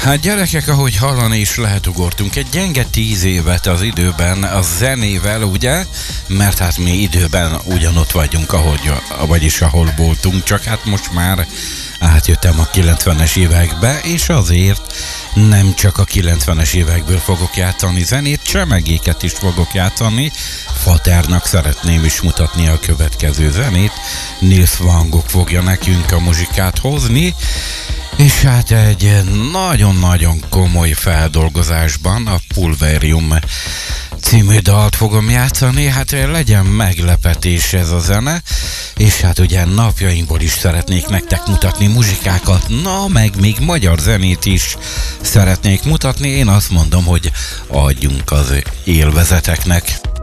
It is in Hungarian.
Hát gyerekek, ahogy hallani is lehet, ugortunk egy gyenge 10 évet az időben a zenével, ugye? Mert hát mi időben ugyanott vagyunk, vagyis ahol voltunk, csak hát most már átjöttem a 90-es évekbe, és azért nem csak a 90-es évekből fogok játszani zenét, csemegéket is fogok játszani. Faternak szeretném is mutatni a következő zenét. Nils van Gogh fogja nekünk a muzsikát hozni, és hát egy nagyon-nagyon komoly feldolgozásban a Pulverium című dalt fogom játszani, hát legyen meglepetés ez a zene, és hát ugye napjainkból is szeretnék nektek mutatni muzsikákat, meg még magyar zenét is szeretnék mutatni, én azt mondom, hogy adjunk az élvezeteknek.